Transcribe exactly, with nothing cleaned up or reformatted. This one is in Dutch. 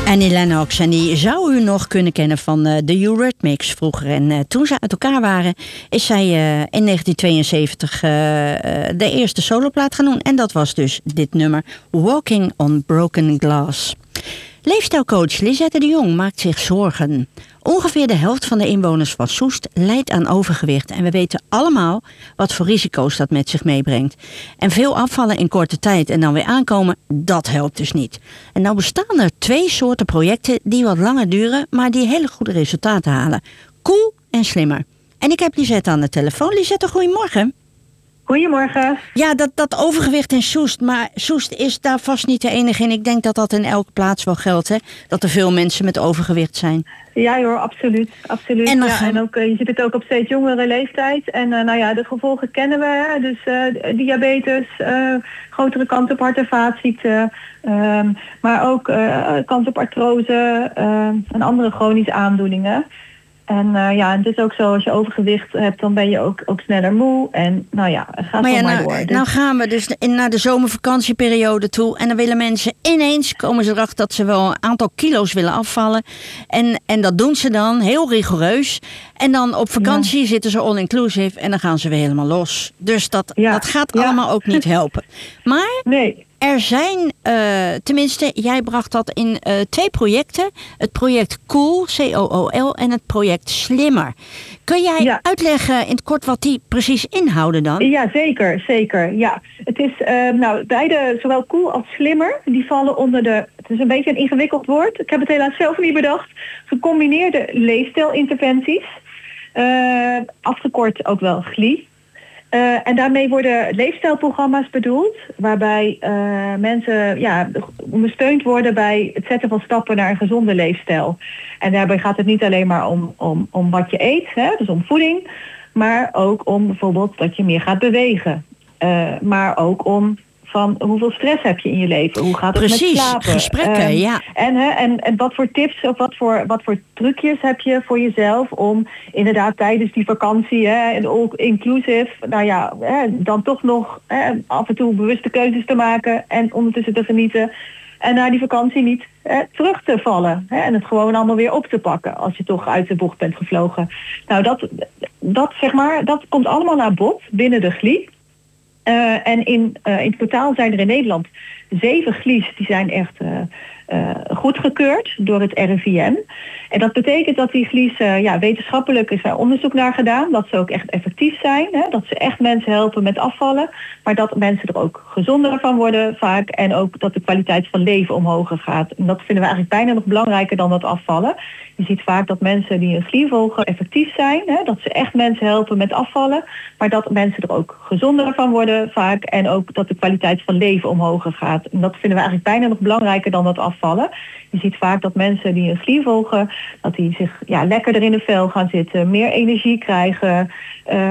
Annie Lennox, en die zou u nog kunnen kennen van uh, de Eurythmics vroeger. En uh, toen ze uit elkaar waren, is zij uh, in negentien tweeënzeventig uh, uh, de eerste soloplaat gaan doen. En dat was dus dit nummer, Walking on Broken Glass. Leefstijlcoach Lisette de Jong maakt zich zorgen. Ongeveer de helft van de inwoners van Soest lijdt aan overgewicht. En we weten allemaal wat voor risico's dat met zich meebrengt. En veel afvallen in korte tijd en dan weer aankomen, dat helpt dus niet. En nou bestaan er twee soorten projecten die wat langer duren, maar die hele goede resultaten halen. Cool en slimmer. En ik heb Lisette aan de telefoon. Lisette, goedemorgen. Goedemorgen. Ja, dat, dat overgewicht in Soest, maar Soest is daar vast niet de enige in. Ik denk dat dat in elke plaats wel geldt, hè? Dat er veel mensen met overgewicht zijn. Ja hoor, absoluut. absoluut. En, ja, gaan... en ook, je ziet het ook op steeds jongere leeftijd. En uh, nou ja, de gevolgen kennen we. Hè? Dus uh, diabetes, uh, grotere kans op hart- en vaatziekten. Uh, maar ook uh, kans op artrose uh, en andere chronische aandoeningen. En uh, ja, het is ook zo, als je overgewicht hebt, dan ben je ook, ook sneller moe. En nou ja, gaat maar ja, maar nou, door. Dus... nou gaan we dus in, naar de zomervakantieperiode toe. En dan willen mensen ineens, komen ze erachter dat ze wel een aantal kilo's willen afvallen. En, en dat doen ze dan, heel rigoureus. En dan op vakantie ja. zitten ze all-inclusive en dan gaan ze weer helemaal los. Dus dat, ja. dat gaat ja. allemaal ook niet helpen. Maar... Nee. Er zijn, uh, tenminste, jij bracht dat in uh, twee projecten. Het project Cool, C O O L, en het project Slimmer. Kun jij ja. uitleggen in het kort wat die precies inhouden dan? Ja, zeker, zeker. Ja. Het is, uh, nou, beide, zowel Cool als Slimmer, die vallen onder de, het is een beetje een ingewikkeld woord. Ik heb het helaas zelf niet bedacht. Gecombineerde leefstijlinterventies. Uh, afgekort ook wel G L I. Uh, en daarmee worden leefstijlprogramma's bedoeld, waarbij uh, mensen ja, ondersteund worden bij het zetten van stappen naar een gezonde leefstijl. En daarbij gaat het niet alleen maar om, om, om wat je eet, hè, dus om voeding, maar ook om bijvoorbeeld dat je meer gaat bewegen. Uh, maar ook om van hoeveel stress heb je in je leven, hoe gaat het Precies, met slapen. gesprekken, um, ja. En, hè, en, en wat voor tips of wat voor, wat voor trucjes heb je voor jezelf om inderdaad tijdens die vakantie hè, en all-inclusive, nou ja, hè, dan toch nog hè, af en toe bewuste keuzes te maken en ondertussen te genieten. En na die vakantie niet hè, terug te vallen. Hè, en het gewoon allemaal weer op te pakken als je toch uit de bocht bent gevlogen. Nou, dat, dat, zeg maar, dat komt allemaal naar bod binnen de G L I. Uh, en in, uh, in totaal zijn er in Nederland zeven G L I's die zijn echt uh, uh, goedgekeurd door het R I V M. En dat betekent dat die G L I's, uh, ja, wetenschappelijk is daar onderzoek naar gedaan, dat ze ook echt effectief zijn, hè, dat ze echt mensen helpen met afvallen, maar dat mensen er ook gezonder van worden vaak en ook dat de kwaliteit van leven omhoog gaat. En dat vinden we eigenlijk bijna nog belangrijker dan dat afvallen. Je ziet vaak dat mensen die een G L I volgen effectief zijn, hè, dat ze echt mensen helpen met afvallen, maar dat mensen er ook gezonder van worden vaak en ook dat de kwaliteit van leven omhoog gaat. En dat vinden we eigenlijk bijna nog belangrijker dan dat afvallen. Je ziet vaak dat mensen die een G L I volgen, dat die zich ja, lekkerder in de vel gaan zitten, meer energie krijgen, uh,